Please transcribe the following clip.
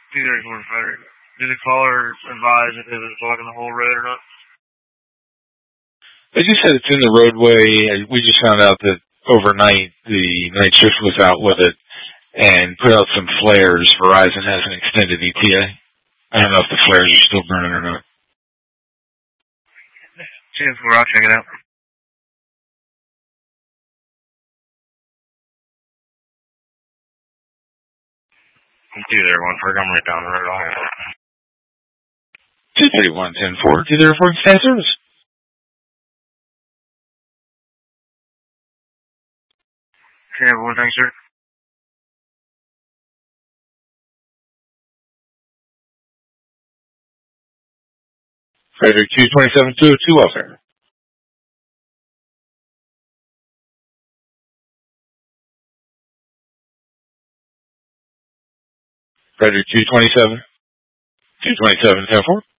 234 Frederick. Did the caller advise if it was blocking the whole road or not? They just said it's in the roadway. We just found out that overnight the night shift was out with it and put out some flares. Verizon has an extended ETA. I don't know if the flares are still burning or not. 10-4, I'll check it out. I'm 231 Ferg. I'm right down the road. I'll handle it. 231 10-4. 234 stand service. Okay, everyone, thanks, sir. Frederick 227-202 welfare. Frederick 227 10-4.